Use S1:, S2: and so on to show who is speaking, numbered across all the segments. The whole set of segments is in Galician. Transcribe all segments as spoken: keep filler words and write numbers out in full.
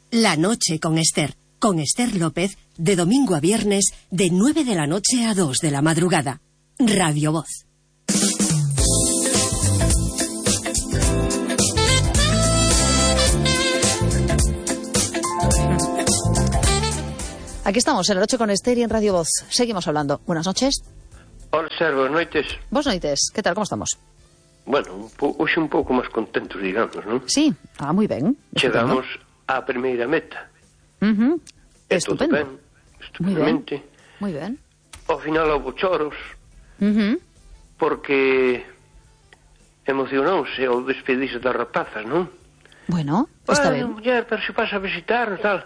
S1: La noche con Esther, con Esther López, de domingo a viernes, de nueve de la noche a dos de la madrugada. Radio Voz.
S2: Aquí estamos, en la noche con Esther y en Radio Voz. Seguimos hablando. Buenas noches.
S3: Hola, Ser, buenas noites.
S2: Buenas noites. ¿Qué tal? ¿Cómo estamos?
S3: Bueno, hoxe un pouco máis contentos, digamos, non?
S2: Sí, ah, moi ben.
S3: Chegamos á primeira meta.
S2: Uh-huh.
S3: E
S2: Estupendo.
S3: todo ben, estupendamente.
S2: Moi ben.
S3: Ao final houve choros,
S2: Uh-huh.
S3: porque emocionouse ao despedirse das rapazas, non?
S2: Bueno, está
S3: Bueno,
S2: ben.
S3: muller, pero se pasa a visitarnos, tal.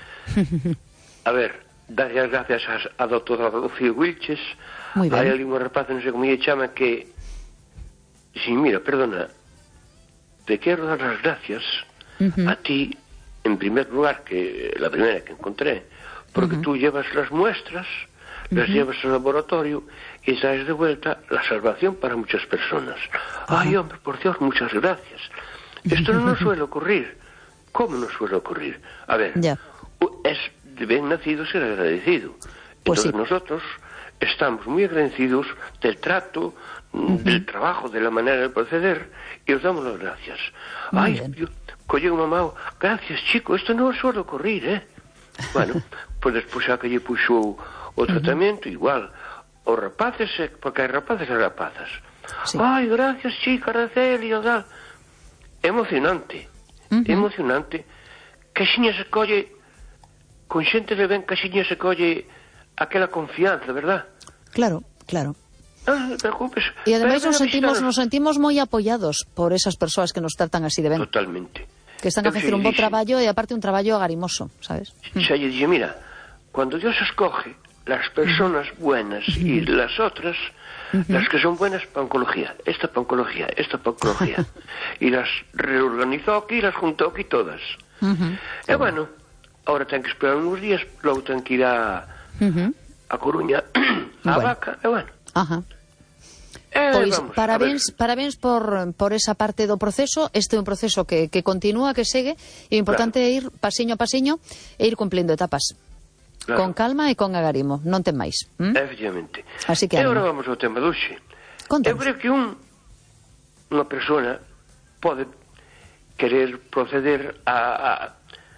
S3: A ver, darlle as gracias a, a doutora Rocío Wilches.
S2: Moi ben.
S3: Hai ali unha rapaza, non sei como lle chama, que... Sí, mira, perdona, te quero dar las gracias
S2: Uh-huh.
S3: a ti, en primer lugar, que la primera que encontré, porque
S2: Uh-huh.
S3: tú llevas las muestras, las
S2: Uh-huh.
S3: llevas al laboratorio y traes de vuelta la salvación para muchas personas.
S2: Uh-huh.
S3: Ay, hombre, por Dios, muchas gracias. Esto no nos suele ocurrir. ¿Cómo nos suele ocurrir? A ver,
S2: Ya.
S3: es de bien nacido ser agradecido.
S2: Pues
S3: Entonces
S2: sí.
S3: nosotros estamos muy agradecidos del trato,
S2: Uh-huh.
S3: del trabajo, de la manera de proceder, y os damos las gracias.
S2: Muy
S3: Ay,
S2: bien.
S3: yo, colle un mamá, gracias, chico, esto no suele ocurrir, ¿eh? Bueno, pues despois xa que lle puxo o tratamento, uh-huh. igual, os rapaces, porque hai rapaces e rapazas.
S2: Sí.
S3: Ay, gracias, chica, Araceli, tal. Emocionante,
S2: Uh-huh.
S3: emocionante. Que xiña se colle, con xente de ben, que xiña se colle aquela confianza, verdad?
S2: Claro, claro.
S3: Ah, non te preocupes.
S2: E ademais
S3: Ven,
S2: nos
S3: ven a
S2: sentimos,
S3: visitaros.
S2: nos sentimos moi apoyados por esas persoas que nos tratan así de ben.
S3: Totalmente.
S2: Que están a
S3: Eu
S2: facer
S3: xa
S2: un
S3: lle
S2: bo
S3: dixen-
S2: traballo e aparte un traballo agarimoso, sabes?
S3: Xa lle dije, mira, cuando Dios escoge las personas buenas y las otras, las que son buenas para oncología, esta para oncología, esta para oncología, y las reorganizó aquí, las juntó aquí todas.
S2: Uh-huh.
S3: E bueno, ahora ten que esperar unos días, logo ten que ir a,
S2: Uh-huh.
S3: a Coruña, a
S2: Bueno.
S3: Vaca, e bueno.
S2: Ajá.
S3: Eh,
S2: Pois
S3: vamos,
S2: parabéns, parabéns por, por esa parte do proceso. Este é un proceso que, que continúa, que segue, e o importante é ir pasiño a pasiño e ir cumplindo etapas.
S3: Claro.
S2: Con calma e con agarimo, non ten máis. ¿Mm?
S3: Efectivamente.
S2: Así que
S3: E agora
S2: ánimo.
S3: vamos ao tema de hoxe.
S2: Contanos.
S3: Eu creo que un unha persona pode querer proceder a, a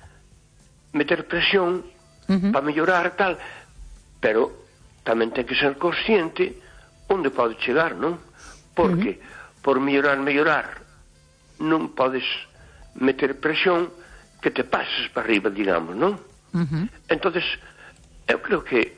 S3: meter presión
S2: Uh-huh.
S3: para mellorar tal, pero tamén ten que ser consciente onde pode chegar, non? Porque uh-huh. por mellorar, mellorar non podes meter presión que te pases para arriba, digamos, non?
S2: Uh-huh.
S3: Entonces, eu creo que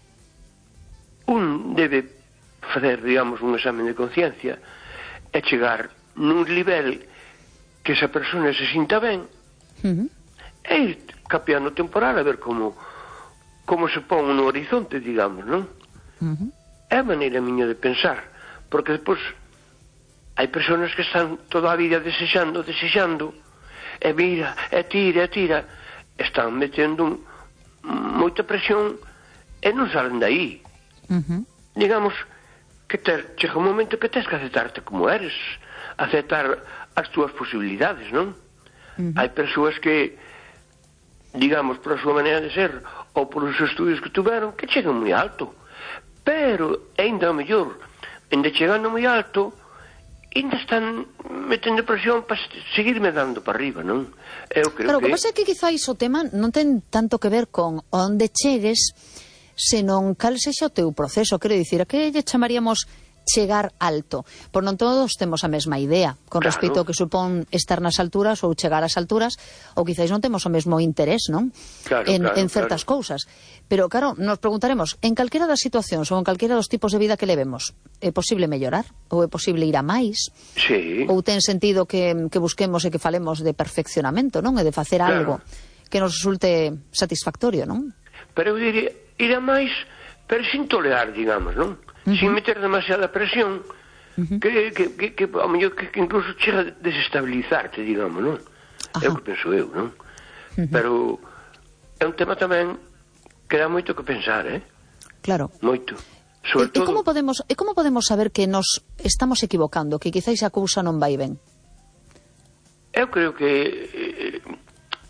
S3: un debe fazer, digamos, un examen de conciencia e chegar nun nivel que esa persona se sinta ben
S2: Uh-huh.
S3: e ir capeando temporal a ver como como se pon no horizonte, digamos, non?
S2: Uh-huh.
S3: É a maneira miña de pensar, porque despois hai persoas que están toda a vida desexando, desexando, e mira, e tira, e tira, están metendo moita presión e non salen daí.
S2: Uh-huh.
S3: Digamos que te, chega un momento que tens que aceptarte como eres, aceptar as túas posibilidades, non?
S2: Uh-huh.
S3: Hai persoas que, digamos, por a súa maneira de ser ou por os estudios que tuveron, que chegan moi alto, pero ainda mellor, ainda chegando moi alto, ainda están metendo presión para seguirme dando para arriba, non? Eu creo
S2: Claro, o
S3: que...
S2: que pasa é que quizáis o tema non ten tanto que ver con onde chegues, senón cal sexa o teu proceso. Quero dicir, a que lle chamaríamos chegar alto? Por non todos temos a mesma idea con
S3: Claro.
S2: respecto ao que supón estar nas alturas ou chegar ás alturas, ou quizáis non temos o mesmo interés, non?
S3: Claro,
S2: en,
S3: claro,
S2: en certas
S3: claro.
S2: cousas. Pero, claro, nos preguntaremos, en calquera das situacións ou en calquera dos tipos de vida que levemos, é posible mellorar? Ou é posible ir a máis?
S3: Sí,
S2: Ou ten sentido que, que busquemos e que falemos de perfeccionamento, non? E de facer
S3: Claro.
S2: algo que nos resulte satisfactorio, non?
S3: pero eu diría, ir a máis, pero sin tolerar, digamos, non? Uh-huh. Sin meter demasiada presión, uh-huh. que, que, que, que, ao mellor, que, que incluso chega a desestabilizarte, digamos, non? É o que penso eu, non? Uh-huh. Pero é un tema tamén que dá moito que pensar, eh?
S2: Claro.
S3: Moito.
S2: E,
S3: Sobre
S2: e
S3: todo...
S2: como podemos, e como podemos saber que nos estamos equivocando, que quizáis a cousa non vai ben?
S3: Eu creo que eh,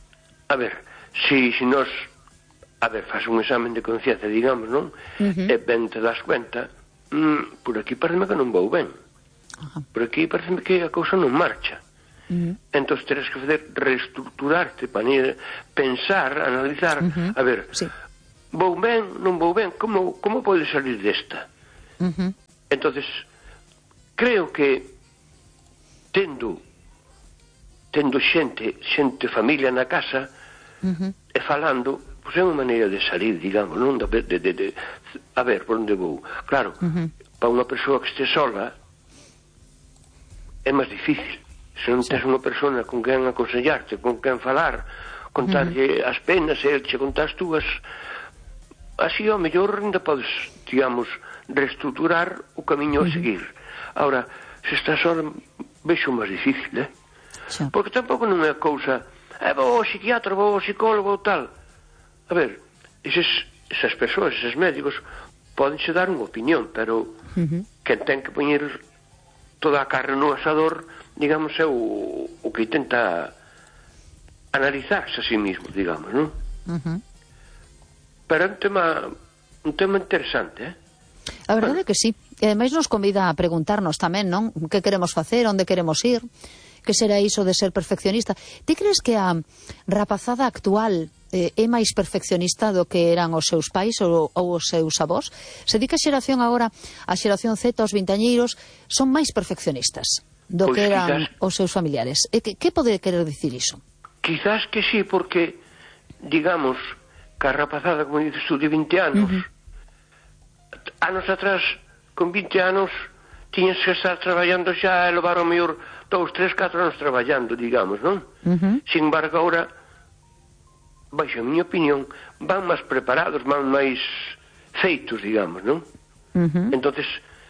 S3: a ver, si, si nos, a ver, faz un examen de conciencia, digamos, non? Uh-huh. E ben te das cuenta, mm, por aquí pareceme que non vou ben. Uh-huh. Por aquí pareceme que a cousa non marcha. Uh-huh. Entón teres que fazer reestructurarte, pensar, analizar, uh-huh. a ver, sí. vou ben, non vou ben, como, como pode salir desta? Uh-huh. Entonces, creo que tendo tendo xente, xente familia na casa, uh-huh. e falando, pois é unha maneira de salir, digamos, non? De, de, de, de, a ver, por onde vou? Claro, uh-huh. para unha persoa que este sola é máis difícil. Se non tens unha persona con quen aconsellarte, con quen falar, contarlle uh-huh. as penas e el che contar as túas, así ao mellor ainda podes, digamos, reestructurar o camiño uh-huh. a seguir. Ahora, se estás sola, vexo máis difícil, eh? Sí. Porque tampouco non é cousa, eh, vou ao psiquiatra, vou ao psicólogo ou tal. A ver, eses, esas persoas, eses médicos, podense dar unha opinión, pero uh-huh. quen ten que poñer toda a carne no asador, digamos, é o, o que intenta analizarse a sí mismo, digamos, non? Uh-huh. Pero é un tema un tema interesante, eh?
S2: A verdade é que sí. E ademais nos convida a preguntarnos tamén, non? Que queremos facer, onde queremos ir, que será iso de ser perfeccionista. Ti crees que a rapazada actual eh, é máis perfeccionista do que eran os seus pais ou, ou os seus avós? Se di que a xeración agora, a xeración Z, os vintañeiros, son máis perfeccionistas do pues que eran quizás, os seus familiares. E que, que pode querer dicir iso?
S3: Quizás que sí, porque, digamos, que a rapazada, como dices tú, de vinte anos, uh-huh. anos atrás, con vinte anos, tiñas que estar traballando xa e levar o mellor dous, tres, catro anos traballando, digamos, non? Uh-huh. Sin embargo, agora, baixo a miña opinión, van máis preparados, van máis feitos, digamos, non? Uh-huh. Entonces,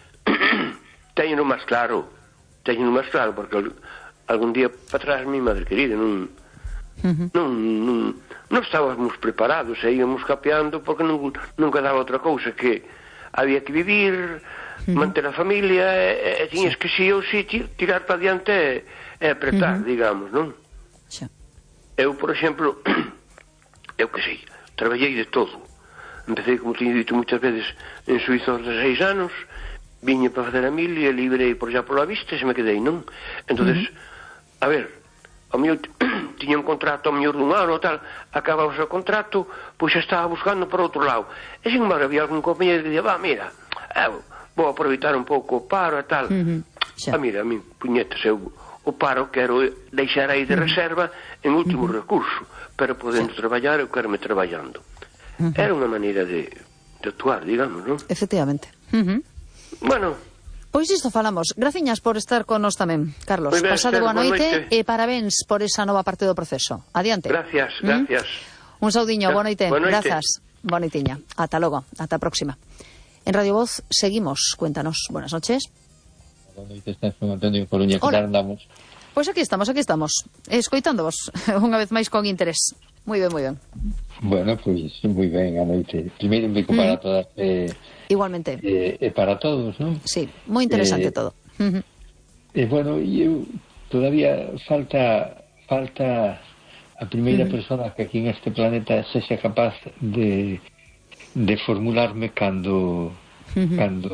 S3: teñeno máis claro, teñeno máis claro, porque algún día para atrás, mi madre querida, non, uh-huh. non, non, non estábamos preparados, e íamos capeando, porque non, nunca daba outra cousa que había que vivir, uh-huh. manter a familia, e, e tiñas sí. que si ou si tirar para diante e, e apretar, uh-huh. digamos, non? Sí. Eu, por exemplo, eu que sei, traballei de todo. Empecé, como teño dito moitas veces, en Suiza aos dezaseis anos, viñe para fazer a mil e librei por xa pola vista e se me quedei, non? Entonces, uh-huh. a ver, ao mellor tiña un contrato ao mellor dun ano ou tal, acababa o seu contrato, pois xa estaba buscando por outro lado. E sin embargo había algún compañero que dicía, va, mira, eu vou aproveitar un pouco o paro e tal. Uh-huh. Ah, mira, a mí, puñetas, eu o paro quero deixar aí de uh-huh. reserva en último uh-huh. recurso, pero podendo sí. traballar, eu quero me traballando. Uh-huh. Era unha maneira de, de actuar, digamos, non?
S2: Efectivamente. Uh-huh.
S3: Bueno,
S2: pois isto falamos. Graciñas por estar con nos tamén, Carlos.
S3: Ben,
S2: pasade boa noite,
S3: noite
S2: e parabéns por esa nova parte do proceso. Adiante.
S3: Gracias, gracias.
S2: ¿Mm? Un saudiño, boa noite.
S3: Boa noite.
S2: Grazas. Boa noitiña. Ata logo, ata a próxima. En Radio Voz seguimos. Cuéntanos. Buenas noches.
S4: Boa noite, estás con Antonio Coruña, que tal andamos?
S2: Pois aquí estamos, aquí estamos. Escoitándovos unha vez máis con interés. Moi ben, moi ben.
S4: Bueno, pois moi ben a noite. Primeiro un bico mm. para todas. Eh,
S2: Igualmente.
S4: E eh, eh, para todos, non?
S2: Sí, moi interesante eh, todo. Uh-huh.
S4: Eh, bueno, eu todavía falta falta a primeira uh-huh. persona que aquí en este planeta sexa capaz de de formularme cando uh-huh. cando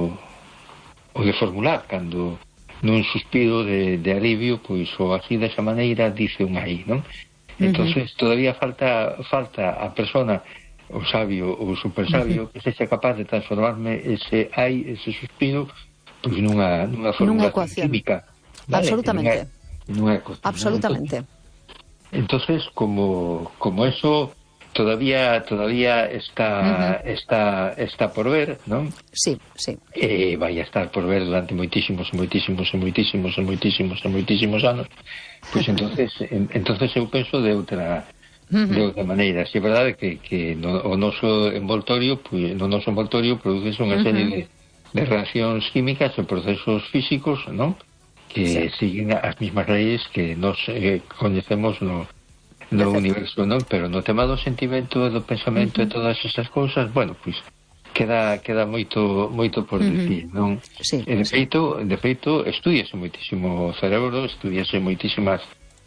S4: o de formular cando nun suspiro de, de alivio, pois o así desa maneira dice un aí, non? Entonces uh-huh. todavía falta falta a persona, o sabio ou super sabio, uh-huh. que sexa capaz de transformarme ese ai, ese suspiro, pois nunha, nunha formulación química.
S2: ¿Vale? Absolutamente.
S4: Nunha, nunha ecuación.
S2: Absolutamente.
S4: Entonces, como como eso todavía todavía está uh-huh. está está por ver, non?
S2: Sí, sí.
S4: Eh, vai a estar por ver durante moitísimos, moitísimos, moitísimos, moitísimos, moitísimos anos. Pois entonces, en, entonces eu penso de outra uh-huh. de outra maneira. Si é verdade que que no, o noso envoltorio, pois no noso envoltorio produce unha serie uh-huh. de de reaccións químicas e procesos físicos, non? Que sí. siguen as mismas leyes que nos eh, coñecemos no no universo, non? Pero no tema do sentimento e do pensamento uh-huh. e todas esas cousas, bueno, pois queda queda moito moito por uh-huh. dicir, non?
S2: Sí,
S4: e de
S2: sí.
S4: feito, de feito, estúdiase moitísimo o cerebro, estúdiase moitísimas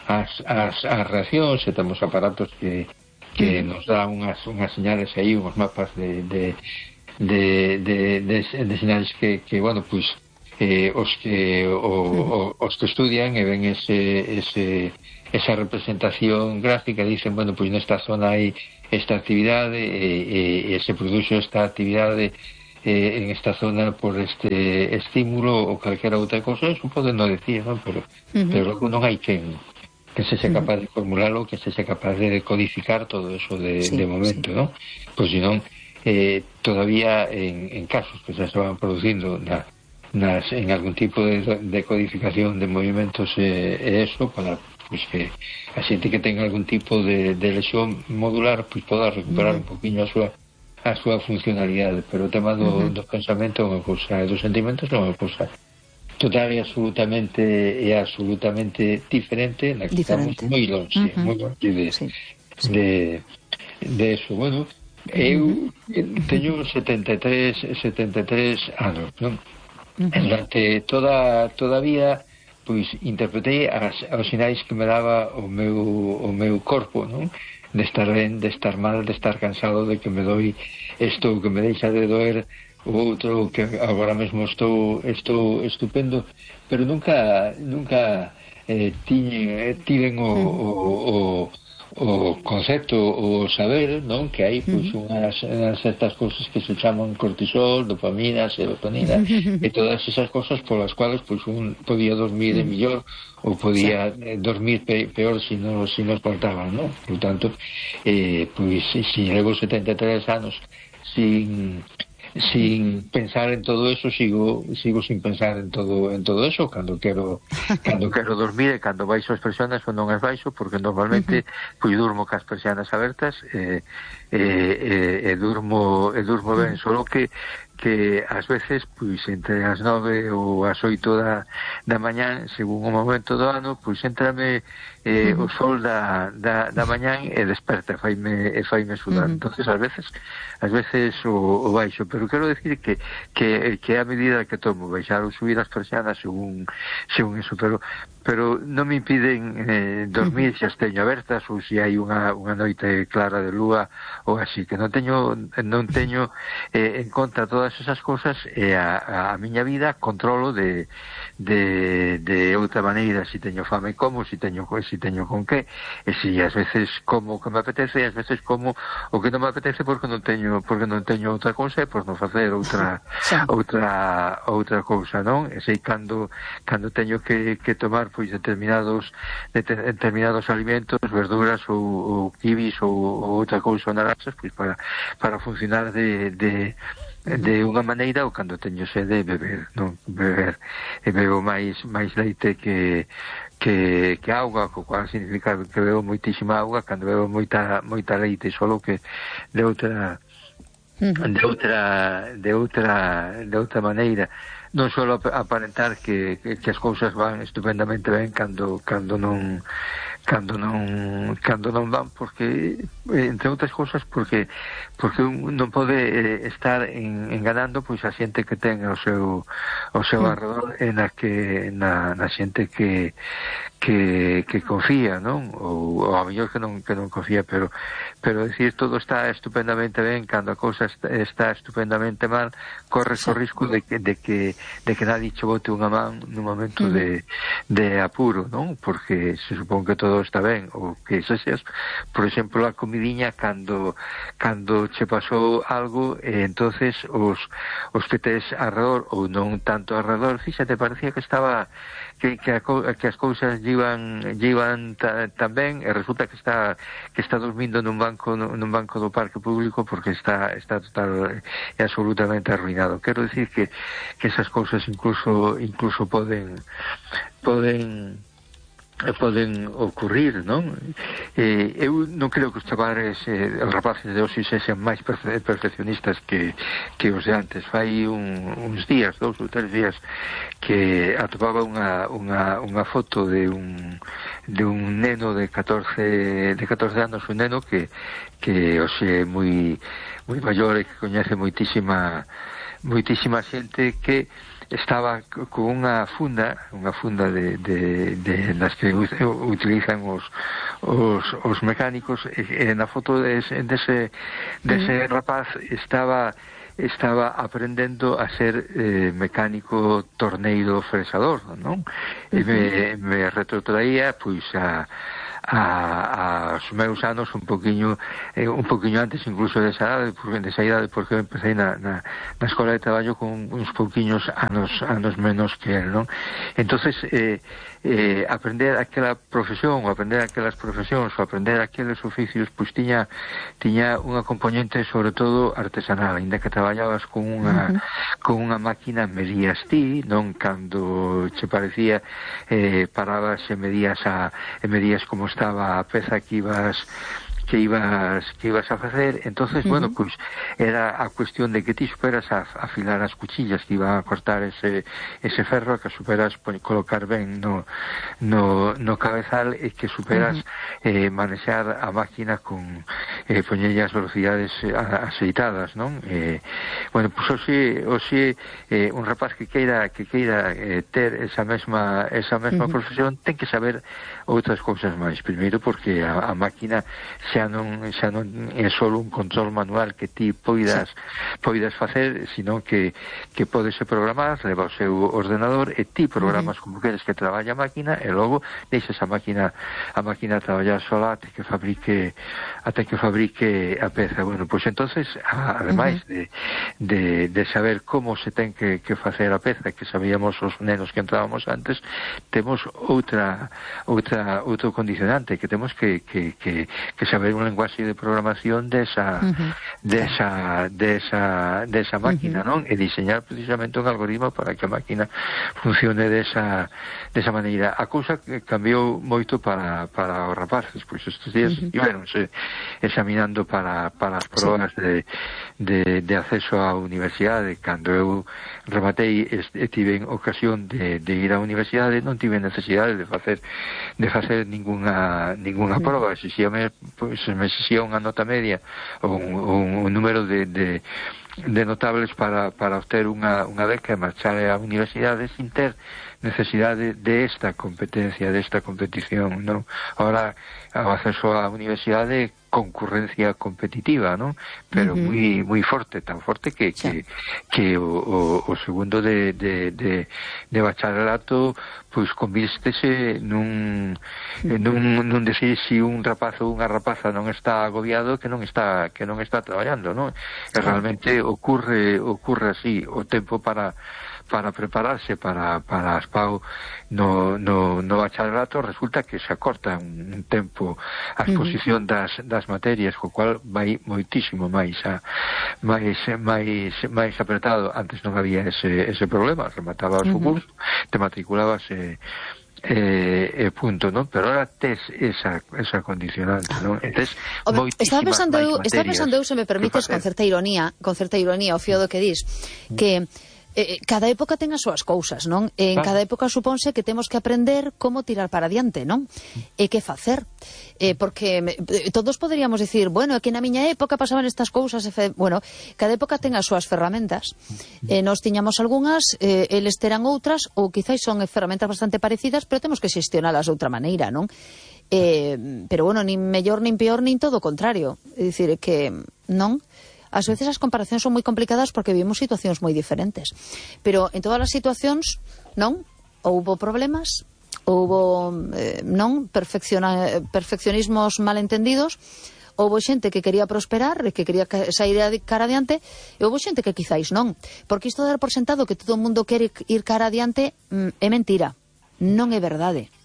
S4: as, as, as reaccións, e temos aparatos que, que mm. nos dan unhas, unhas señales aí, uns mapas de de, de, de, de, de señales que, que bueno, pois eh, os que o, o, os que estudian e ven ese, ese esa representación gráfica, dicen, bueno, pois nesta zona hai esta actividade e, e, e se produxo esta actividade eh, en esta zona por este estímulo ou calquera outra cosa. Eso poden non decir, non? Pero, uh-huh. pero non hai quen que se sea capaz de formularlo, que se sea capaz de codificar todo eso de, sí, de momento, sí. non? Pois senón, eh, todavía en, en casos que se estaban producindo na, nas, en algún tipo de, de codificación de movimentos e eh, eso, para pois que a xente que tenga algún tipo de, de lesión modular pois poda recuperar uh-huh. un poquinho a súa a súa funcionalidade, pero o tema do, uh-huh. do pensamento é unha cousa, e dos sentimentos é unha cousa total e absolutamente e absolutamente diferente, na que diferente. Estamos moi longe, uh-huh. moi longe de, sí. Sí. de de eso. Bueno, eu uh-huh. teño setenta e tres anos, non? Uh-huh. Durante toda toda a vida pois interpretei as, os sinais que me daba o meu, o meu corpo, non? De estar ben, de estar mal, de estar cansado, de que me doi isto, que me deixa de doer o outro, que agora mesmo estou estou estupendo, pero nunca nunca eh, tiñen, tiven o, o, o o concepto, o saber, non, que hai pois unhas, unhas certas cousas que se chaman cortisol, dopamina, serotonina e todas esas cousas polas cuales pois un podía dormir de millor ou podía sí. dormir pe, peor se si non si nos faltaban, non? Por tanto, eh, pois se levo setenta e tres anos sin sin pensar en todo eso, sigo sigo sin pensar en todo en todo eso cando quero cando quero dormir e cando baixo as persianas ou non as baixo, porque normalmente uh-huh. pois durmo cas persianas abertas e e, e, e durmo e durmo ben, solo que que ás veces pois entre as nove ou as oito da, da mañán, según o momento do ano, pois entrame eh, uh-huh. o sol da, da, da mañán e desperta, faime, e faime sudar. Uh-huh. Entonces ás veces ás veces o, o baixo, pero quero decir que que, que a medida que tomo baixar ou subir as persianas según, según eso, pero pero non me impiden eh, dormir se as teño abertas ou se hai unha, unha noite clara de lúa ou así, que non teño non teño eh, en conta todas esas cousas e a, a miña vida controlo de, de, de outra maneira, se teño fame como, se teño, se teño con que, e se ás veces como o que me apetece e ás veces como o que non me apetece porque non teño porque non teño outra cousa e por non facer outra sí. outra outra cousa, non? E sei cando cando teño que, que tomar pois determinados determinados alimentos, verduras ou, ou kibis ou, ou outra cousa naranxas, pois para para funcionar de, de de unha maneira, ou cando teño sede beber, non? Beber e bebo máis máis leite que que, que auga, co cual significa que bebo moitísima auga, cando bebo moita moita leite, solo que de outra de outra de outra de outra maneira, non só aparentar que, que, que as cousas van estupendamente ben cando cando non cando non cando non van, porque entre outras cousas porque porque un non pode eh, estar en, enganando pois a xente que ten o seu o seu arredor e na que na, na xente que que, que confía, non? Ou, ou a mellor que non que non confía, pero pero decir todo está estupendamente ben cando a cousa está, está estupendamente mal, corres o risco de que de que de que nadie che bote unha man nun momento uh-huh. de de apuro, non? Porque se supón que todo está ben, ou que se xes, por exemplo, a comidiña cando cando che pasou algo, e entonces os os que tes alrededor ou non tanto alrededor, fíxate, parecía que estaba que, que, a, que as cousas llevan llevan ta, tan ben, e resulta que está que está dormindo nun banco nun banco do parque público porque está está total e absolutamente arruinado. Quero decir que que esas cousas incluso incluso poden poden poden ocurrir, non? Eh, eu non creo que os chavales, eh, os rapaces de hoxe sexan máis perfe perfeccionistas que, que os de antes. Fai un, uns días, dous ou tres días, que atopaba unha, unha, unha foto de un de un neno de catorce de catorce anos, un neno que que hoxe é moi moi maior e que coñece moitísima moitísima xente que estaba con unha funda, unha funda de, de, de nas que utilizan os, os, os mecánicos, e, e na foto dese, dese, dese rapaz estaba estaba aprendendo a ser eh, mecánico torneiro fresador, non? E me, me retrotraía pois a a, a os meus anos un poquinho eh, un poquinho antes incluso desa idade, porque desa idade porque eu empecé na, na, na escola de traballo con uns pouquiños anos anos menos que él, non? Entonces eh, eh, aprender aquela profesión ou aprender aquelas profesións ou aprender aqueles oficios pois tiña tiña unha componente sobre todo artesanal, ainda que traballabas con unha uh-huh. con unha máquina medías ti, non cando che parecía eh, parabas e medías a e medías como estaba a peza que ibas que ibas que ibas a facer, entonces, uh-huh. bueno, pois era a cuestión de que ti superas a afilar as cuchillas que iban a cortar ese ese ferro, que superas pues, colocar ben no, no, no cabezal e que superas uh-huh. eh, manexar a máquina con eh, poñelle as velocidades aceitadas, non? Eh, bueno, pois pues, oxe, oxe eh, un rapaz que queira que queira eh, ter esa mesma esa mesma uh-huh. profesión ten que saber outras cousas máis. Primeiro porque a, a máquina xa non, xa non é só un control manual que ti poidas sí. poidas facer, sino que, que podes programar, leva o seu ordenador e ti programas uh-huh. como queres que traballe a máquina e logo deixas a máquina a máquina traballar sola até que fabrique até que fabrique a peza. Bueno, pois pues entonces a, ademais uh-huh. de, de, de saber como se ten que, que facer a peza, que sabíamos os nenos que entrábamos antes, temos outra outra outro condicionante, que temos que, que, que, que saber un lenguaxe de programación desa uh-huh. desa desa desa máquina, uh-huh. non? E diseñar precisamente un algoritmo para que a máquina funcione desa desa maneira. A cousa cambiou moito para para os rapaces, pois estes días uh-huh. ibanse examinando para para as probas sí. de, de de acceso á universidade. Cando eu rematei e tive ocasión de de ir á universidade, non tive necesidade de facer de facer ninguna ninguna uh-huh. proba. Exixíame pois se me exixía unha nota media ou un, un número de, de, de notables para, para obter unha, unha beca e marchar á universidade sin ter necesidade de esta competencia, de esta competición, non? Ahora, o acceso á universidade concurrencia competitiva, non? Pero uh-huh. moi moi forte, tan forte que que, sí. que o, o, o segundo de, de, de, de bacharelato pois convístese nun, uh-huh. nun, nun decir si un rapaz ou unha rapaza non está agobiado que non está que non está traballando, non? E realmente ocurre ocurre así o tempo para para prepararse para, para as P A U no, no, no bacharelato resulta que se acorta un tempo a exposición das, das materias, co cual vai moitísimo máis a, máis, máis, máis apretado. Antes non había ese, ese problema, rematabas uh-huh. o curso, te matriculabas e eh, eh, punto, non? Pero ahora tes esa, esa condicionante, non? Tes
S2: estaba pensando eu, estaba pensando eu, se me permites, con certa ironía, con certa ironía, o fío do que dis, que Eh, cada época ten as súas cousas, non? En ah. cada época supónse que temos que aprender como tirar para adiante, non? E que facer. Eh, porque me, todos poderíamos dicir, bueno, é que na miña época pasaban estas cousas, e fe... bueno, cada época ten as súas ferramentas. Eh, nos tiñamos algunhas, eh, eles terán outras, ou quizáis son ferramentas bastante parecidas, pero temos que xestionalas de outra maneira, non? Eh, pero bueno, nin mellor, nin peor, nin todo o contrario. É dicir, que, non? Ás veces as comparacións son moi complicadas porque vivimos situacións moi diferentes. Pero en todas as situacións, non? Houbo problemas, houbo, eh, non? Perfecciona, perfeccionismos malentendidos, houbo xente que quería prosperar, que quería sair cara adiante, e houbo xente que quizáis non. Porque isto de dar por sentado que todo o mundo quere ir cara adiante é mentira. Non é verdade.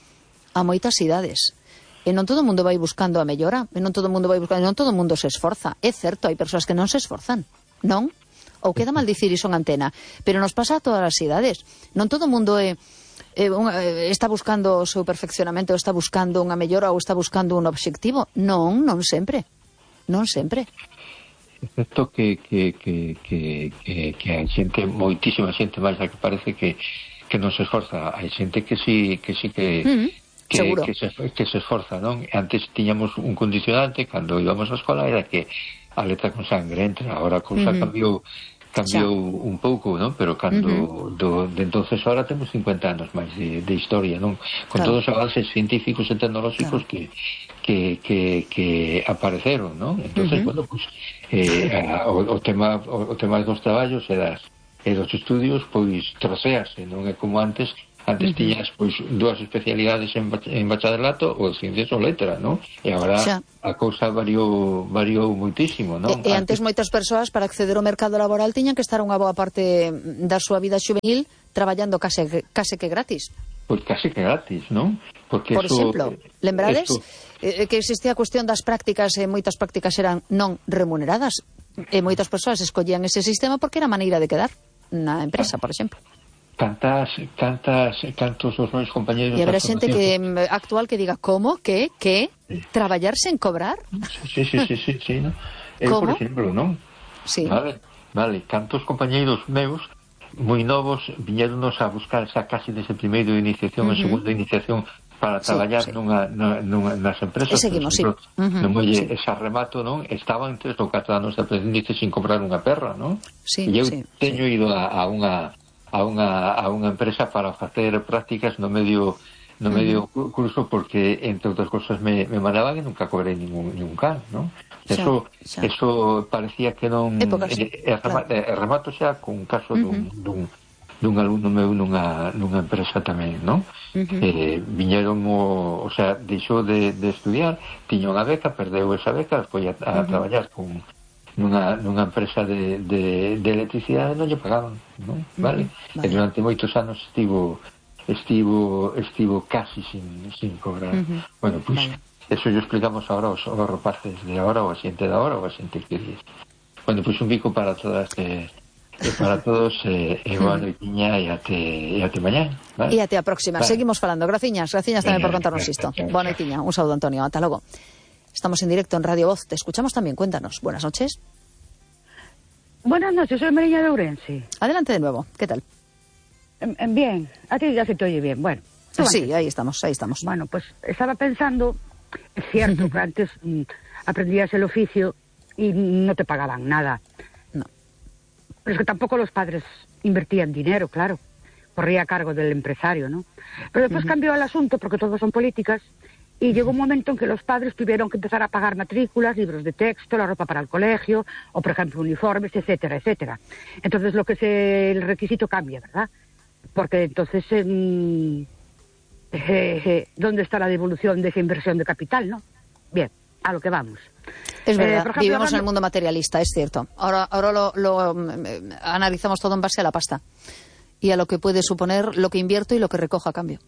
S2: A moitas idades. E non todo o mundo vai buscando a mellora, e non todo o mundo vai buscando, non todo o mundo se esforza. É certo, hai persoas que non se esforzan, non? Ou queda mal dicir iso en antena, pero nos pasa a todas as idades. Non todo o mundo é, é, un, é, está buscando o seu perfeccionamento, ou está buscando unha mellora, ou está buscando un obxectivo. Non, non sempre. Non sempre.
S4: Excepto que, que, que, que, que, que hai xente, moitísima xente máis a que parece que, que non se esforza. Hai xente que sí que sí que... Mm-hmm. Que, que, se, que se esforza, non? Antes tiñamos un condicionante cando íbamos á escola, era que a letra con sangre entra, agora a cousa uh-huh. cambiou cambiou xa. un pouco, non? Pero cando uh -huh. do, de entonces ahora temos cincuenta anos máis de, de historia, non? Con claro. todos os avances científicos e tecnolóxicos claro. que, que, que, que apareceron, non? Entonces, uh -huh. bueno, pues eh, a, o, o tema o, o tema dos traballos e das e dos estudios, pois trocease, non é como antes. Antes uh -huh. tiñas pois dúas especialidades en, en bacharelato ou ciencias ou letra, non? E agora xa. a cousa variou variou moitísimo, non?
S2: E, e antes, antes moitas persoas para acceder ao mercado laboral tiñan que estar unha boa parte da súa vida xuvenil traballando case, case que gratis.
S4: Pois case que gratis, non? Porque
S2: Por
S4: eso,
S2: exemplo, lembrades
S4: eso...
S2: eh, que existía a cuestión das prácticas e moitas prácticas eran non remuneradas e moitas persoas escollían ese sistema porque era a maneira de quedar na empresa, por exemplo.
S4: Cantas, cantas, cantos os meus compañeiros...
S2: E habrá xente que actual que diga, como, que, que, sí. traballar sen cobrar?
S4: Sí, sí, sí, sí, sí, ¿no? Eu, por exemplo, non?
S2: Sí.
S4: Vale, vale, cantos compañeiros meus moi novos viñeronnos a buscar esa casi desde primeiro de iniciación uh -huh. e segunda iniciación para traballar sí, sí. Nunha, nunha, nas empresas.
S2: E seguimos, sí. Uh -huh.
S4: Non molle
S2: sí.
S4: esa remato, non? Estaban tres ou catro anos de aprendiz sin cobrar unha perra, non?
S2: Sí,
S4: e eu
S2: sí,
S4: teño
S2: sí.
S4: ido a, a unha a unha a unha empresa para facer prácticas no medio no medio uh -huh. curso porque entre outras cosas me, me mandaban e nunca cobrei ningún, ningún can, non? Eso, xa, xa. eso parecía que non
S2: Épocas,
S4: eh, eh,
S2: claro.
S4: eh, remato xa con un caso uh -huh. dun, dun, dun alumno meu nunha, nunha empresa tamén, non? Uh -huh. eh, viñeron o, o sea, deixou de, de estudiar, tiña unha beca, perdeu esa beca, foi a, a uh -huh. traballar con nunha, nunha empresa de, de, de electricidade, non lle pagaban, non? Vale? Uh -huh. Vale. E durante moitos anos estivo estivo estivo casi sin, sin cobrar. Uh -huh. Bueno, pois pues, vale. Eso yo explicamos ahora aos, aos rapaces de ahora, ou a xente de ahora, ou a xente que diz. Bueno, pois pues un bico para todas eh, e para todos e eh, boa noitiña e até, e até mañá, vale?
S2: E até a próxima, vale. Seguimos falando. Graciñas, graciñas tamén por contarnos isto. Boa noitiña, un saúdo, Antonio, ata logo. Estamos en directo en Radio Voz, te escuchamos también, cuéntanos. Buenas noches.
S5: Buenas noches, soy Mariña de Ourense.
S2: Adelante de nuevo, ¿qué tal?
S5: Bien, a ti ya se te oye bien, bueno.
S2: Sí, antes. ahí estamos, ahí estamos.
S5: Bueno, pues estaba pensando, es cierto que antes mm, aprendías el oficio y no te pagaban nada.
S2: No.
S5: Pero es que tampoco los padres invertían dinero, claro. Corría a cargo del empresario, ¿no? Pero después uh-huh. cambió el asunto, porque todos son políticas, y llegó un momento en que los padres tuvieron que empezar a pagar matrículas, libros de texto, la ropa para el colegio, o por ejemplo uniformes, etcétera, etcétera. Entonces lo que es el requisito cambia, ¿verdad? Porque entonces, eh, eh, ¿dónde está la devolución de esa inversión de capital, no? Bien, a lo que vamos.
S2: Es verdad, eh, ejemplo, vivimos hablando... en el mundo materialista, es cierto. Ahora, ahora lo, lo eh, analizamos todo en base a la pasta y a lo que puede suponer lo que invierto y lo que recojo a cambio.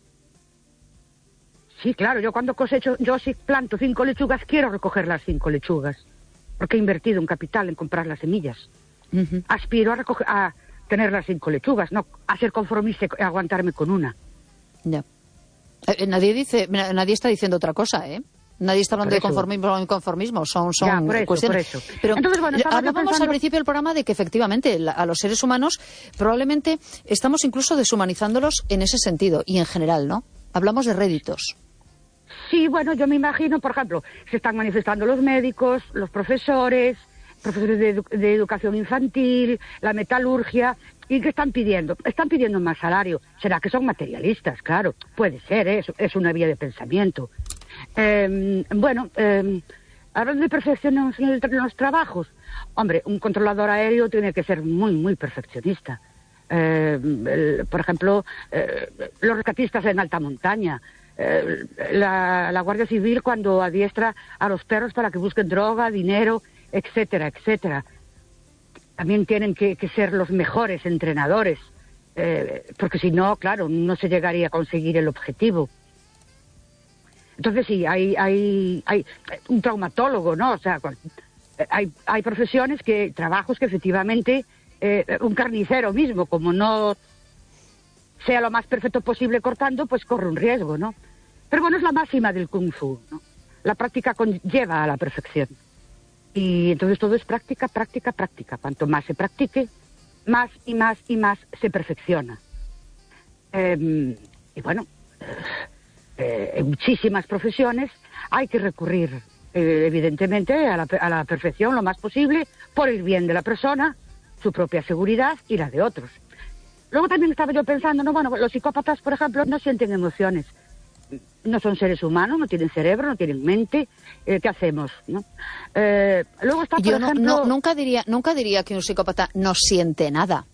S5: Sí, claro, yo cuando cosecho, yo si planto cinco lechugas, quiero recoger las cinco lechugas, porque he invertido un capital en comprar las semillas. Uh-huh. Aspiro a, recoger, a tener las cinco lechugas, no a ser conformista y aguantarme con una.
S2: Ya. Eh, nadie dice, nadie está diciendo otra cosa, ¿eh? Nadie está hablando de conformismo o inconformismo, son, son
S5: ya, por eso,
S2: cuestiones.
S5: Por eso.
S2: Pero
S5: entonces, bueno,
S2: hablábamos
S5: pensando...
S2: al principio del programa de que efectivamente a los seres humanos probablemente estamos incluso deshumanizándolos en ese sentido y en general, ¿no? Hablamos de réditos.
S5: Sí, bueno, yo me imagino, por ejemplo, se están manifestando los médicos, los profesores, profesores de, edu de educación infantil, la metalurgia, ¿y qué están pidiendo? Están pidiendo más salario. ¿Será que son materialistas? Claro, puede ser, ¿eh? es, es una vía de pensamiento. Eh, bueno, eh, hablando de perfección en, el, en los trabajos, hombre, un controlador aéreo tiene que ser muy, muy perfeccionista. Eh, el, por ejemplo, eh, los rescatistas en alta montaña, eh, la, la Guardia Civil cuando adiestra a los perros para que busquen droga, dinero, etcétera, etcétera. También tienen que, que ser los mejores entrenadores, eh, porque si no, claro, no se llegaría a conseguir el objetivo. Entonces sí, hay, hay, hay un traumatólogo, ¿no? O sea, hay, hay profesiones que, trabajos que efectivamente, eh, un carnicero mismo, como no sea lo más perfecto posible cortando, pues corre un riesgo, ¿no? Pero bueno, es la máxima del Kung Fu, ¿no? La práctica conlleva a la perfección. Y entonces todo es práctica, práctica, práctica. Cuanto más se practique, más y más y más se perfecciona. Eh, y bueno... Eh, en muchísimas profesiones hay que recurrir eh, evidentemente a la, a la perfección lo más posible por el bien de la persona su propia seguridad y la de otros. Luego también estaba yo pensando, no, bueno, los psicópatas, por ejemplo, no sienten emociones. No son seres humanos, no tienen cerebro, no tienen mente. Eh, ¿Qué hacemos? ¿No? Eh, luego está, por
S2: yo no,
S5: ejemplo...
S2: no, nunca diría, nunca diría que un psicópata no siente nada.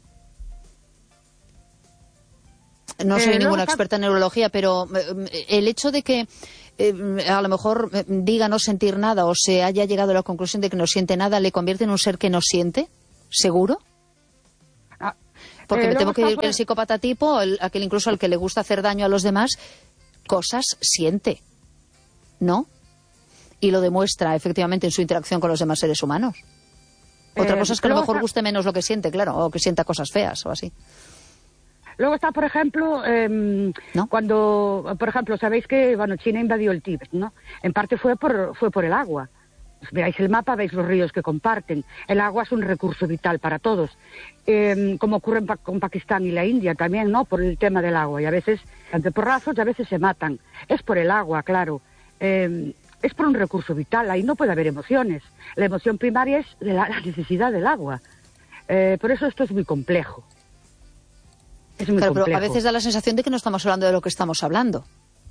S2: No soy
S5: Eh,
S2: ninguna
S5: está...
S2: experta en neurología, pero eh, el hecho de que eh, a lo mejor eh, diga no sentir nada o se haya llegado a la conclusión de que no siente nada, ¿le convierte en un ser que no siente? ¿Seguro?
S5: Ah,
S2: Porque
S5: eh,
S2: me temo que
S5: por...
S2: el, el psicópata tipo, el, aquel incluso al que le gusta hacer daño a los demás, cosas siente, ¿no? Y lo demuestra efectivamente en su interacción con los demás seres humanos. Otra
S5: eh,
S2: cosa es que a lo mejor
S5: está...
S2: guste menos lo que siente, claro, o que sienta cosas feas o así.
S5: Luego está, por ejemplo, eh,
S2: ¿No?
S5: cuando, por ejemplo, sabéis que, bueno, China invadió el Tíbet, ¿no? En parte fue por, fue por el agua. Pues veáis el mapa, veis los ríos que comparten. El agua es un recurso vital para todos. Eh, como ocurre en pa con Pakistán y la India también, ¿no? Por el tema del agua. Y a veces, ante porrazos, y a veces se matan. Es por el agua, claro. Eh, es por un recurso vital. Ahí no puede haber emociones. La emoción primaria es de la, la necesidad del agua. Eh, por eso esto es muy complejo. Es muy
S2: claro,
S5: complejo.
S2: Pero a veces da la sensación de que no estamos hablando de lo que estamos hablando.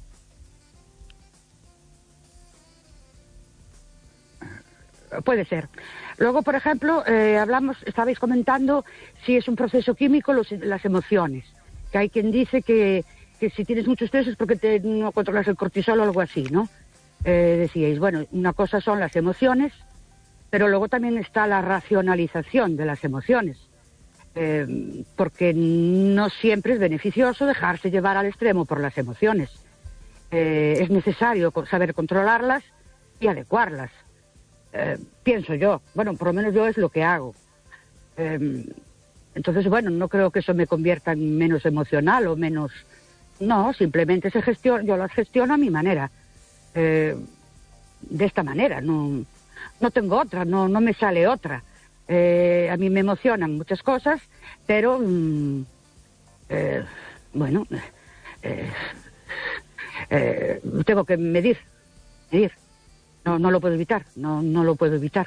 S5: Puede ser. Luego, por ejemplo, eh, hablamos, estabais comentando si es un proceso químico los, las emociones. Que hay quien dice que, que si tienes mucho estrés es porque te, no controlas el cortisol o algo así, ¿no? Eh, decíais, bueno, una cosa son las emociones, pero luego también está la racionalización de las emociones. Eh, porque no siempre es beneficioso dejarse llevar al extremo por las emociones. Eh, es necesario saber controlarlas y adecuarlas. Eh, pienso yo, bueno, por lo menos yo es lo que hago. Eh, entonces, bueno, no creo que eso me convierta en menos emocional o menos... No, simplemente se gestiona, yo las gestiono a mi manera. Eh, de esta manera, no, no tengo otra, no, no me sale otra. Eh, a mí me emocionan muchas cosas, pero, mm, eh, bueno, eh, eh, tengo que medir, medir. No, no lo puedo evitar, no, no lo puedo evitar.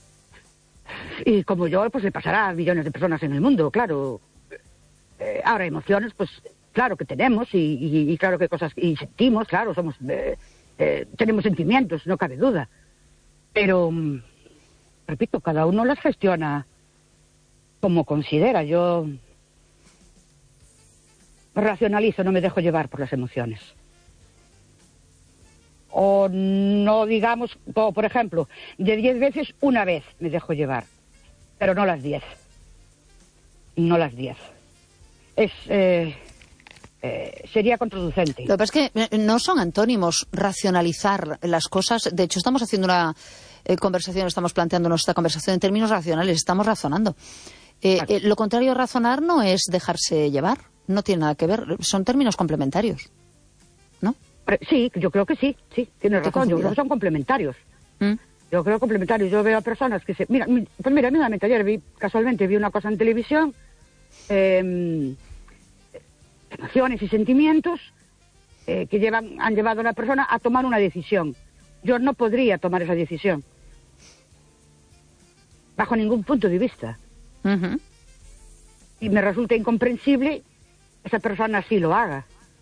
S5: Y como yo, pues le pasará a millones de personas en el mundo, claro. Eh, ahora, emociones, pues claro que tenemos y, y, y claro que cosas, y sentimos, claro, somos, eh, eh, tenemos sentimientos, no cabe duda. Pero... Mm, repito, cada uno las gestiona como considera. Yo racionalizo, no me dejo llevar por las emociones. O no digamos, o, por ejemplo, de diez veces, una vez me dejo llevar, pero no las diez. No las diez. Es... Eh, Eh, sería contraproducente.
S2: Lo que pasa es que no son antónimos racionalizar las cosas. De hecho, estamos haciendo una eh, conversación, estamos planteándonos esta conversación en términos racionales, estamos razonando. Eh, claro. eh, lo contrario a razonar no es dejarse llevar, no tiene nada que ver, son términos complementarios, ¿no?
S5: Sí, yo creo que sí, sí, tienes razón, yo creo que son complementarios. ¿Mm? Yo creo complementarios. Yo veo a personas que se... Mira, pues mira, mismamente ayer vi, casualmente vi una cosa en televisión, eh, emociones y sentimientos eh, que llevan, han llevado a una persona a tomar una decisión. Yo no podría tomar esa decisión bajo ningún punto de vista. Uh-huh. Y me resulta incomprensible esa persona así lo haga.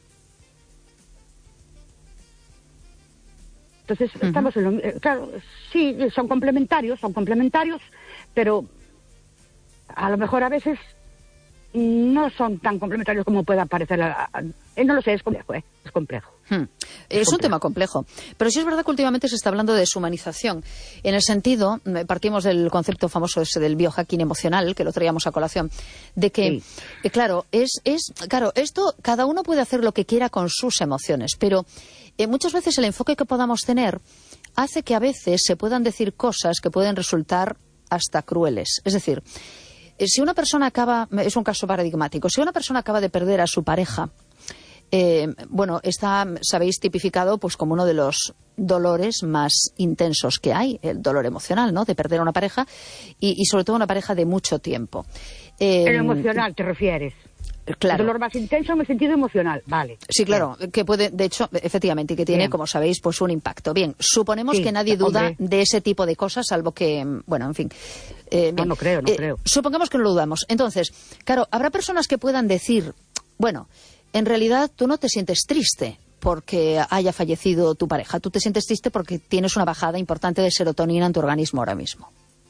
S5: Entonces, uh-huh. estamos en lo, eh, claro, sí, son complementarios, son complementarios, pero a lo mejor a veces no son tan complementarios como pueda parecer. Eh, no lo sé, es complejo, ¿eh? Es complejo.
S2: Hmm. Es, es un tema complejo. Pero sí es verdad que últimamente se está hablando de deshumanización. En el sentido, partimos del concepto famoso ese del biohacking emocional, que lo traíamos a colación, de que, sí. eh, claro, es, es, claro, esto, cada uno puede hacer lo que quiera con sus emociones, pero eh, muchas veces el enfoque que podamos tener hace que a veces se puedan decir cosas que pueden resultar hasta crueles. Es decir, si una persona acaba, es un caso paradigmático, si una persona acaba de perder a su pareja, eh, bueno, está, sabéis, tipificado pues como uno de los dolores más intensos que hay, el dolor emocional, ¿no?, de perder a una pareja y, y sobre todo una pareja de mucho tiempo.
S5: Eh, ¿El emocional te refieres?
S2: Claro.
S5: El dolor más intenso en el sentido emocional, vale.
S2: Sí, claro,
S5: Bien.
S2: que puede, de hecho, efectivamente, y que tiene,
S5: Bien.
S2: como sabéis, pues un impacto. Bien, suponemos
S5: Sí,
S2: que nadie duda
S5: hombre.
S2: de ese tipo de cosas, salvo que, bueno, en fin. Eh,
S5: No,
S2: bien.
S5: no creo, no
S2: Eh,
S5: creo.
S2: Supongamos que no lo dudamos. Entonces, claro, habrá personas que puedan decir, bueno, en realidad tú no te sientes triste porque haya fallecido tu pareja, tú te sientes triste porque tienes una bajada importante de serotonina en tu organismo ahora mismo.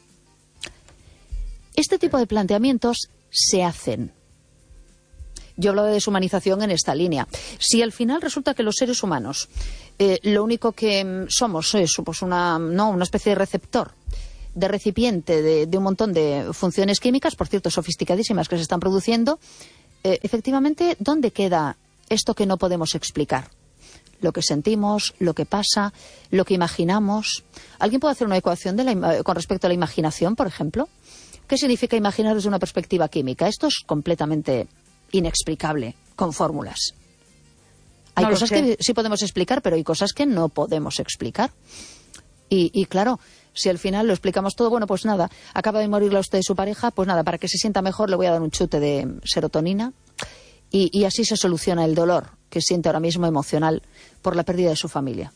S2: Este tipo de planteamientos se hacen. Yo hablaba de deshumanización en esta línea. Si al final resulta que los seres humanos eh, lo único que mm, somos es pues una, no, una especie de receptor, de recipiente de, de un montón de funciones químicas, por cierto, sofisticadísimas que se están produciendo, eh, efectivamente, ¿dónde queda esto que no podemos explicar? Lo que sentimos, lo que pasa, lo que imaginamos. ¿Alguien puede hacer una ecuación de la, con respecto a la imaginación, por ejemplo? ¿Qué significa imaginar desde una perspectiva química? Esto es completamente inexplicable, con fórmulas. Hay
S5: No lo
S2: cosas
S5: sé.
S2: que sí podemos explicar, pero hay cosas que no podemos explicar. Y, y claro, si al final lo explicamos todo, bueno, pues nada, acaba de morirle a usted su pareja, pues nada, para que se sienta mejor le voy a dar un chute de serotonina y, y así se soluciona el dolor que siente ahora mismo emocional por la pérdida de su familia.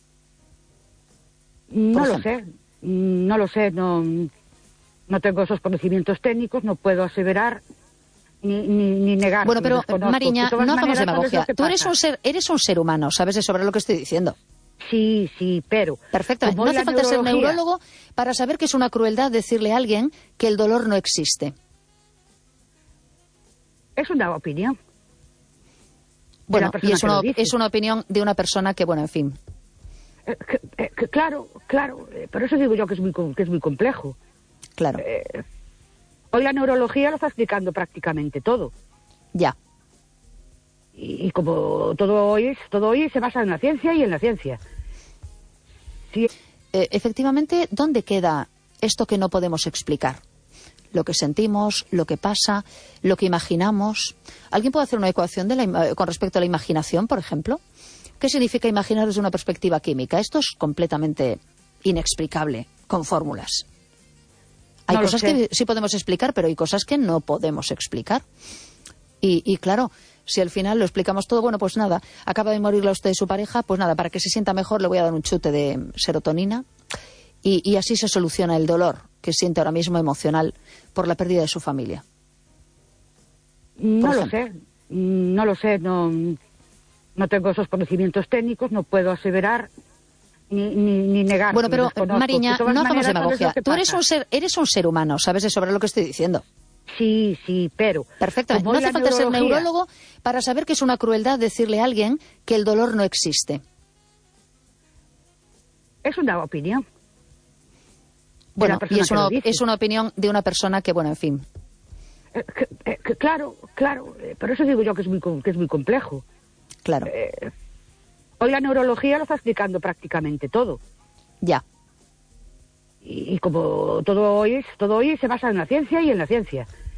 S5: No
S2: por
S5: lo
S2: ejemplo.
S5: sé, no lo sé, no, no tengo esos conocimientos técnicos, no puedo aseverar ni, ni, ni negar.
S2: Bueno,
S5: que
S2: pero
S5: los conozco.
S2: Mariña,
S5: De todas
S2: no hagamos
S5: maneras, ¿sabes
S2: demagogia.
S5: lo que
S2: Tú eres
S5: pasa?
S2: un ser, eres un ser humano, sabes de sobra lo que estoy diciendo.
S5: Sí, sí, pero...
S2: Perfecto.
S5: como
S2: No
S5: hoy
S2: hace
S5: la
S2: falta ser
S5: neurología-
S2: neurólogo para saber que es una crueldad decirle a alguien que el dolor no existe.
S5: Es una opinión.
S2: Bueno,
S5: la persona
S2: y es
S5: que lo
S2: una,
S5: dice.
S2: es una opinión de una persona que, bueno, en fin.
S5: Eh, que- eh, que claro, claro, eh, por eso digo yo que es muy, com- que es muy complejo.
S2: Claro,
S5: Eh, hoy la neurología lo está explicando prácticamente todo.
S2: ya.
S5: Y, y como todo hoy, es, todo hoy se basa en la ciencia y en la ciencia. Sí,
S2: Eh, efectivamente, ¿dónde queda esto que no podemos explicar? Lo que sentimos, lo que pasa, lo que imaginamos. ¿Alguien puede hacer una ecuación de la ima- con respecto a la imaginación, por ejemplo? ¿Qué significa imaginar desde una perspectiva química? Esto es completamente inexplicable, con fórmulas. Hay
S5: No lo
S2: cosas
S5: sé.
S2: que sí podemos explicar, pero hay cosas que no podemos explicar. Y, y claro, si al final lo explicamos todo, bueno, pues nada, acaba de morirle a usted su pareja, pues nada, para que se sienta mejor le voy a dar un chute de serotonina y, y así se soluciona el dolor que siente ahora mismo emocional por la pérdida de su familia.
S5: no
S2: por
S5: lo
S2: ejemplo.
S5: sé, no lo sé, no, no tengo esos conocimientos técnicos, no puedo aseverar ni, ni, ni negar.
S2: Bueno,
S5: que
S2: pero
S5: los desconozco.
S2: Mariña,
S5: De todas
S2: no hagamos
S5: maneras, ¿sabes
S2: demagogia.
S5: lo que
S2: Tú eres
S5: pasa?
S2: un ser, eres un ser humano, sabes de sobra lo que estoy diciendo.
S5: Sí, sí, pero...
S2: Perfecto.
S5: como
S2: No
S5: hoy
S2: hace
S5: la
S2: falta ser
S5: neurología-
S2: neurólogo para saber que es una crueldad decirle a alguien que el dolor no existe.
S5: Es una opinión.
S2: Bueno,
S5: la persona
S2: y es
S5: que lo
S2: una,
S5: dice.
S2: es una opinión de una persona que, bueno, en fin.
S5: Eh, que- eh, que claro, claro, eh, por eso digo yo que es muy, com- que es muy complejo.
S2: Claro,
S5: Eh, hoy la neurología lo está explicando prácticamente todo.
S2: ya.
S5: Y, y como todo hoy, es, todo hoy se basa en la ciencia y en la ciencia.